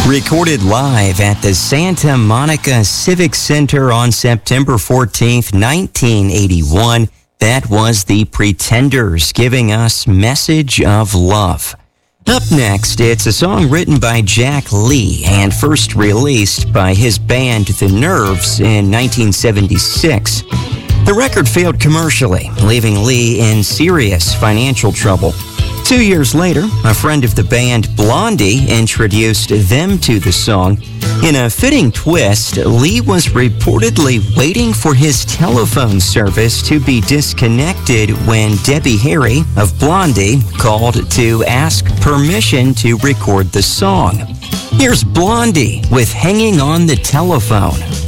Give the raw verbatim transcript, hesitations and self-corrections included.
Recorded live at the Santa Monica Civic Center on September fourteenth, nineteen eighty-one, that was the Pretenders giving us Message of Love. Up next, it's a song written by Jack Lee and first released by his band The Nerves in nineteen seventy-six. The record failed commercially, leaving Lee in serious financial trouble. Two years later, a friend of the band, Blondie, introduced them to the song. In a fitting twist, Lee was reportedly waiting for his telephone service to be disconnected when Debbie Harry of Blondie called to ask permission to record the song. Here's Blondie with Hanging on the Telephone.